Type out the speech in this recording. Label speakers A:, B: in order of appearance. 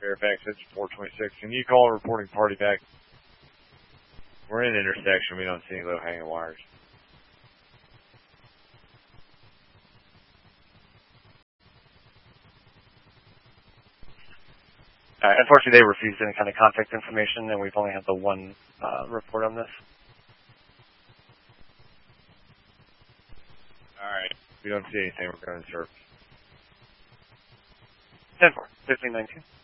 A: Fairfax, it's 426. Can you call a reporting party back? We're in an intersection. We don't see any low-hanging wires.
B: Unfortunately, they refused any kind of contact information, and we've only had the one report on this.
A: All right. We don't see anything. We're going to service.
B: 10-4, 1519.